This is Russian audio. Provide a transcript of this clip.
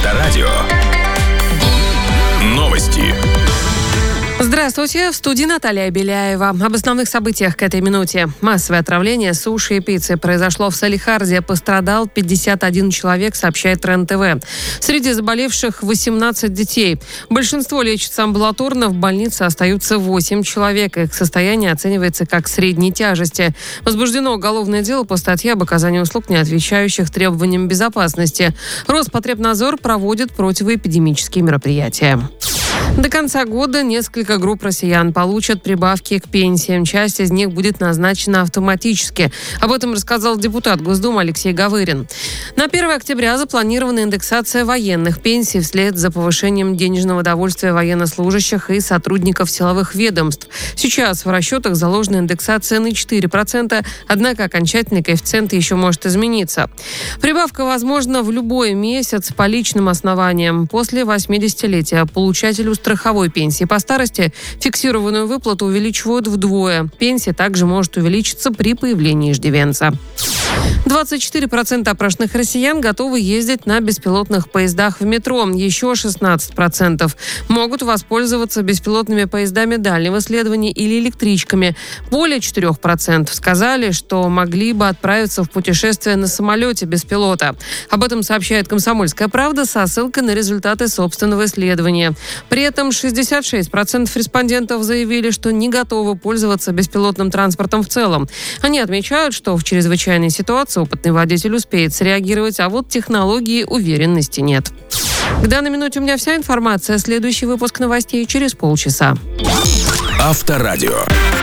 Авторадио. Новости. Здравствуйте, в студии Наталья Беляева. Об основных событиях к этой минуте. Массовое отравление суши и пиццы произошло в Салехарде. Пострадал 51 человек, сообщает РЕН-ТВ. Среди заболевших 18 детей. Большинство лечится амбулаторно. В больнице остаются 8 человек. Их состояние оценивается как средней тяжести. Возбуждено уголовное дело по статье об оказании услуг, не отвечающих требованиям безопасности. Роспотребнадзор проводит противоэпидемические мероприятия. До конца года несколько групп россиян получат прибавки к пенсиям. Часть из них будет назначена автоматически. Об этом рассказал депутат Госдумы Алексей Гавырин. На 1 октября запланирована индексация военных пенсий вслед за повышением денежного довольствия военнослужащих и сотрудников силовых ведомств. Сейчас в расчетах заложена индексация на 4%, однако окончательный коэффициент еще может измениться. Прибавка возможна в любой месяц по личным основаниям. После 80-летия получателю страховой пенсии по старости фиксированную выплату увеличивают вдвое. Пенсия также может увеличиться при появлении иждивенца. 24% опрошенных россиян готовы ездить на беспилотных поездах в метро. Еще 16% могут воспользоваться беспилотными поездами дальнего следования или электричками. Более 4% сказали, что могли бы отправиться в путешествие на самолете без пилота. Об этом сообщает «Комсомольская правда» со ссылкой на результаты собственного исследования. При этом 66% респондентов заявили, что не готовы пользоваться беспилотным транспортом в целом. Они отмечают, что в чрезвычайной ситуации опытный водитель успеет среагировать, а вот технологии уверенности нет. К данной минуте у меня вся информация. Следующий выпуск новостей через полчаса. Авторадио.